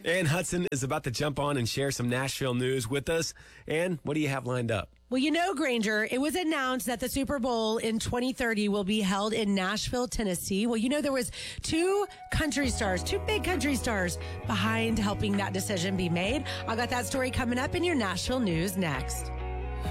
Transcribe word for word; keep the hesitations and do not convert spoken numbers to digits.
Ann Hudson is about to jump on and share some Nashville news with us. Ann, what do you have lined up? Well, you know, Granger, it was announced that the Super Bowl in twenty thirty will be held in Nashville, Tennessee. Well, you know, there was two country stars, two big country stars behind helping that decision be made. I got that story coming up in your Nashville news next.